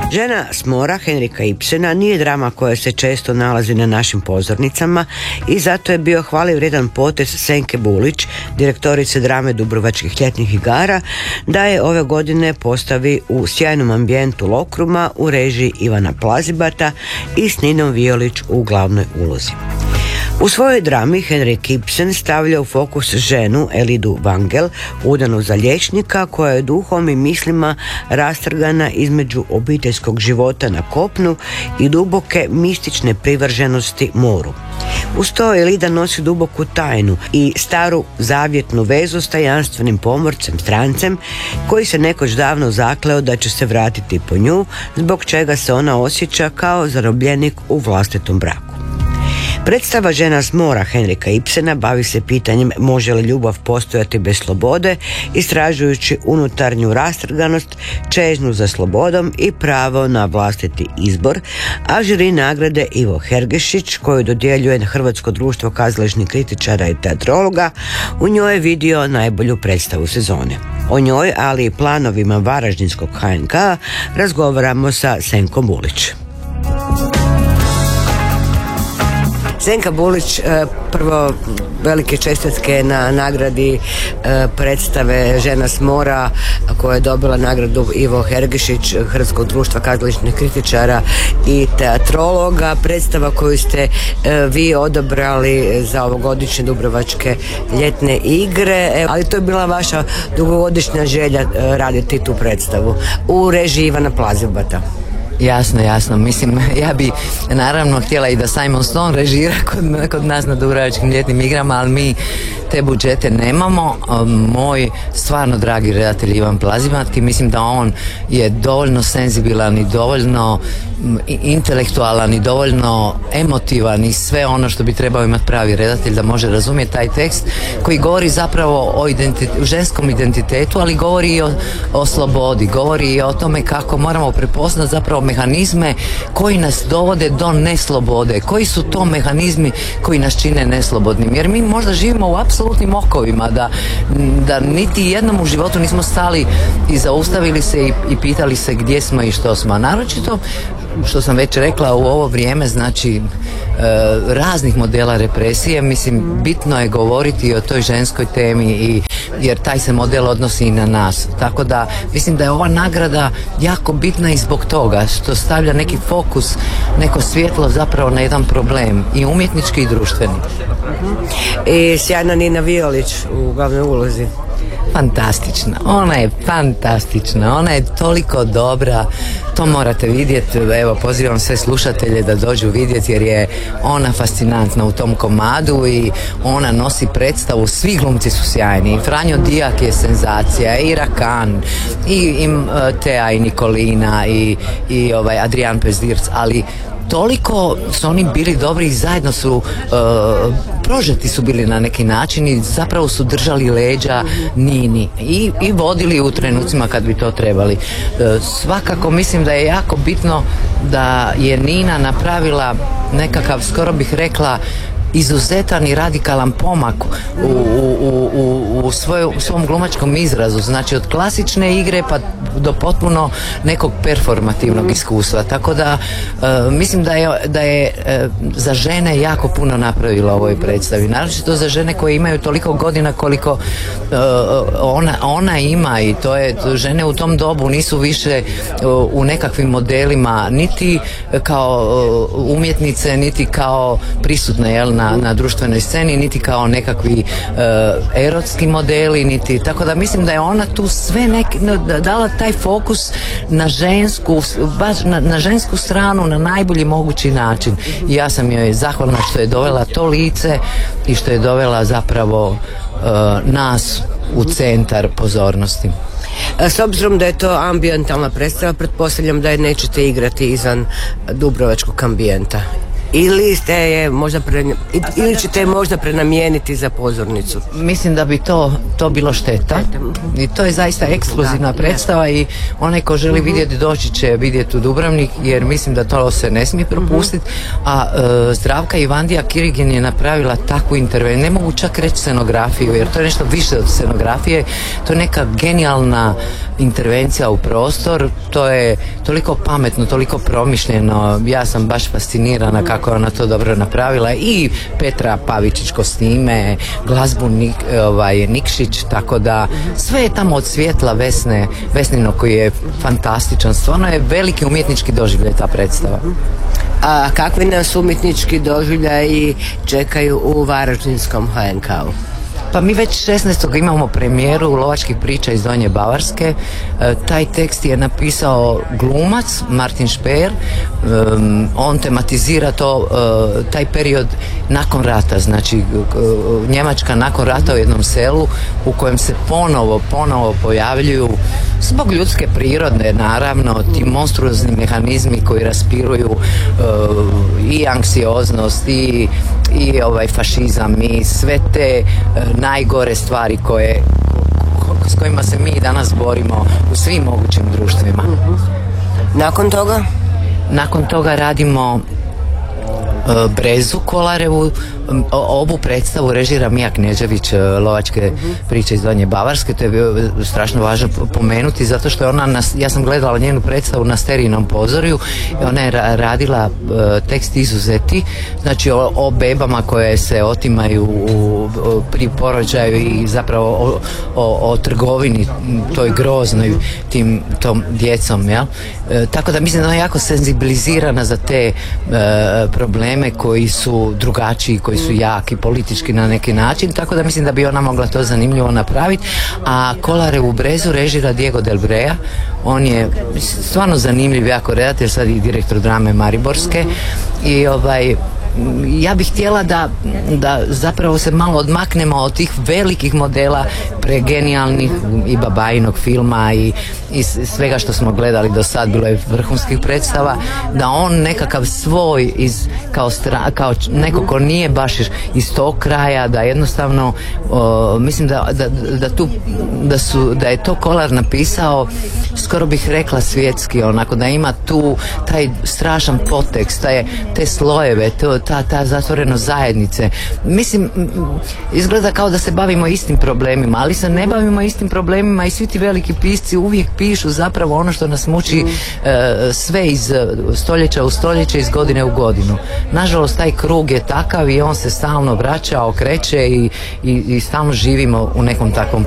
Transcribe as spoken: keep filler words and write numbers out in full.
Žena s mora Henrika Ibsena nije drama koja se često nalazi na našim pozornicama i zato je bio hvalevrijedan potez Senke Bulić, direktorice drame Dubrovačkih ljetnih igara, da je ove godine postavi u sjajnom ambijentu Lokruma u režiji Ivana Plazibata i s Ninom Violić u glavnoj ulozi. U svojoj drami Henrik Ibsen stavlja u fokus ženu Elidu Vangel, udanu za liječnika, koja je duhom i mislima rastrgana između obiteljskog života na kopnu i duboke mistične privrženosti moru. Uz to Elida nosi duboku tajnu i staru zavjetnu vezu s tajanstvenim pomorcem strancem koji se nekoć davno zakleo da će se vratiti po nju, zbog čega se ona osjeća kao zarobljenik u vlastitom braku. Predstava Žena s mora Henrika Ibsena bavi se pitanjem može li ljubav postojati bez slobode, istražujući unutarnju rastrganost, čežnju za slobodom i pravo na vlastiti izbor, a žiri nagrade Ivo Hergešić, koju dodjeljuje Hrvatsko društvo kazališnih kritičara i teatrologa, u njoj je vidio najbolju predstavu sezone. O njoj, ali i planovima Varaždinskog H N K razgovaramo sa Senkom Bulić. Senka Bulić, prvo velike čestitke na nagradi predstave Žena s mora koja je dobila nagradu Ivo Hergešić Hrvatskog društva kazališnih kritičara i teatrologa. Predstava koju ste vi odabrali za ovogodišnje Dubrovačke ljetne igre, ali to je bila vaša dugogodišnja želja raditi tu predstavu u režiji Ivana Plazibata. Jasno, jasno. Mislim, ja bi naravno htjela i da Simon Stone režira kod, kod nas na Dubrovačkim ljetnim igrama, ali mi te budžete nemamo. Moj stvarno dragi redatelj Ivan Plazibatki, mislim da on je dovoljno senzibilan i dovoljno intelektualan i dovoljno emotivan i sve ono što bi trebao imati pravi redatelj da može razumjeti taj tekst koji govori zapravo o identite, ženskom identitetu, ali govori i o, o slobodi, govori i o tome kako moramo prepoznati zapravo mehanizme koji nas dovode do neslobode. Koji su to mehanizmi koji nas čine neslobodnim? Jer mi možda živimo u apsolutnim okovima, da, da niti jednom u životu nismo stali i zaustavili se i, i pitali se gdje smo i što smo. A naročito, što sam već rekla, u ovo vrijeme, znači, e, raznih modela represije, mislim, bitno je govoriti o toj ženskoj temi i, jer taj se model odnosi i na nas. Tako da, mislim da je ova nagrada jako bitna i zbog toga što stavlja neki fokus, neko svjetlo zapravo na jedan problem i umjetnički i društveni. I sjajna Nina Violić u glavnoj ulozi. Fantastična, ona je fantastična, ona je toliko dobra, to morate vidjeti. Evo, pozivam sve slušatelje da dođu vidjeti jer je ona fascinantna u tom komadu i ona nosi predstavu, svi glumci su sjajni, i Franjo Dijak je senzacija, i Rakan, i, i Tea i Nikolina i, i ovaj Adrian Pezdirc, ali toliko su oni bili dobri i zajedno su uh, prožeti su bili na neki način i zapravo su držali leđa Nini i, i vodili u trenucima kad bi to trebali. Uh, svakako mislim da je jako bitno da je Nina napravila nekakav, skoro bih rekla, izuzetan i radikalan pomak u, u, u, u, svoj, u svom glumačkom izrazu, znači od klasične igre pa do potpuno nekog performativnog iskustva, tako da e, mislim da je, da je e, za žene jako puno napravila u ovoj predstavi, naročito za žene koje imaju toliko godina koliko e, ona, ona ima, i to je, žene u tom dobu nisu više u, u nekakvim modelima niti kao umjetnice, niti kao prisutne, jel, na Na, na društvenoj sceni, niti kao nekakvi uh, erotski modeli, niti, tako da mislim da je ona tu sve nek, dala taj fokus na žensku, baš na, na žensku stranu na najbolji mogući način. I ja sam joj zahvalna što je dovela to lice i što je dovela zapravo uh, nas u centar pozornosti. S obzirom da je to ambijentalna predstava, pretpostavljam da je nećete igrati izvan dubrovačkog ambijenta. ili ste je možda pre, ili ćete je možda prenamijeniti za pozornicu? Mislim da bi to, to bilo šteta i to je zaista ekskluzivna predstava i onaj ko želi vidjeti doći će vidjeti u Dubrovnik, jer mislim da to se ne smije propustiti. A e, Zdravka Ivandija Kirigin je napravila takvu intervenciju, ne mogu čak reći scenografiju, jer to je nešto više od scenografije, to je neka genijalna intervencija u prostor, to je toliko pametno, toliko promišljeno, ja sam baš fascinirana kako je ona to dobro napravila, i Petra Pavičić kostime, glazbu Nik, ovaj, Nikšić, tako da sve je tamo od svjetla Vesne, Vesnino koji je fantastičan, stvarno je veliki umjetnički doživljaj ta predstava. A kakvi nas umjetnički doživljaji čekaju u Varaždinskom H N K-u? Pa mi već šesnaestog imamo premijeru Lovačkih priča iz Donje Bavarske. E, taj tekst je napisao glumac Martin Šper. E, on tematizira to, e, taj period nakon rata, znači e, Njemačka nakon rata u jednom selu u kojem se ponovo, ponovo pojavljuju, zbog ljudske prirode naravno, ti monstruozni mehanizmi koji raspiruju e, i anksioznost i, i ovaj fašizam i sve te e, najgore stvari koje, s kojima se mi danas borimo u svim mogućim društvima. Nakon toga? Nakon toga radimo uh, Brezu Kolarevu, ovu predstavu režira Mija Knežević, Lovačke priče iz Donje Bavarske. To je bio strašno važno pomenuti zato što je ona, na, ja sam gledala njenu predstavu na Sterijnom pozorju i ona je ra- radila uh, tekst Izuzeti, znači o, o bebama koje se otimaju u, u, pri porođaju i zapravo o, o, o trgovini toj groznoj tim tom djecom, ja? E, tako da mislim da ona je jako senzibilizirana za te e, probleme koji su drugačiji, koji su jaki politički na neki način, tako da mislim da bi ona mogla to zanimljivo napraviti. A Kolarevu Brezu režira Diego Del Brea, on je stvarno zanimljiv jako redatelj, sad i direktor drame Mariborske, i ovaj ja bih htjela da, da zapravo se malo odmaknemo od tih velikih modela pregenijalnih i Babajinog filma i, i svega što smo gledali do sad, bilo je vrhunskih predstava, da on nekakav svoj iz, kao, stra, kao neko ko nije baš iz tog kraja, da jednostavno o, mislim da, da, da, tu, da, su, da je to Kolar napisao, skoro bih rekla svjetski, onako da ima tu taj strašan podtekst, taj, te slojeve, to, ta, ta zatvorenost zajednice. Mislim, izgleda kao da se bavimo istim problemima, ali se ne bavimo istim problemima i svi ti veliki pisci uvijek pišu zapravo ono što nas muči e, sve iz stoljeća u stoljeće, iz godine u godinu. Nažalost, taj krug je takav i on se stalno vraća, okreće i, i, i stalno živimo u nekom takvom